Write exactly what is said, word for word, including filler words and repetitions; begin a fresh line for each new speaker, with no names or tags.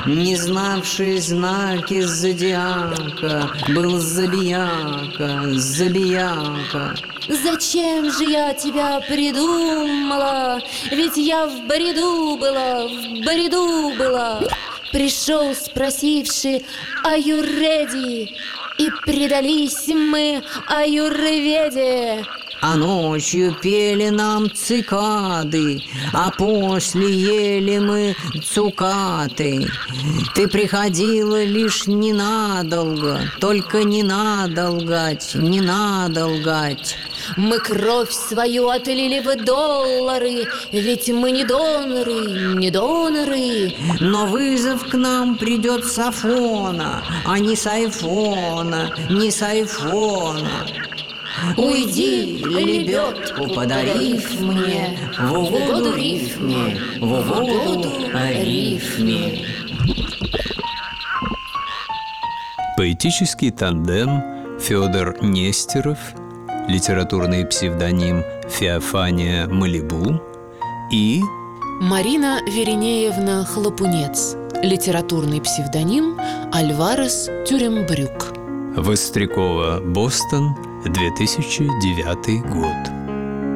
не знавший знаки зодиака, был забияка, забияка.
Зачем же я тебя придумала? Ведь я в бреду была, в бреду была. Пришел спросивший аюрведи, и предались мы аюрведе.
А ночью пели нам цикады, а после ели мы цукаты. Ты приходила лишь ненадолго, только не надо лгать, не надо лгать.
Мы кровь свою отлили в доллары, ведь мы не доноры, не доноры.
Но вызов к нам придет с Афона, а не с айфона, не с айфона.
Уйди, лебедку подарив мне, в угоду рифме, в угоду рифме.
Поэтический тандем Федор Нестеров, литературный псевдоним Феофания Малибу, и
Марина Веринеевна Хлопунец, литературный псевдоним Альварес Тюрембрюк.
Вострякова, Бостон, две тысячи девятый год.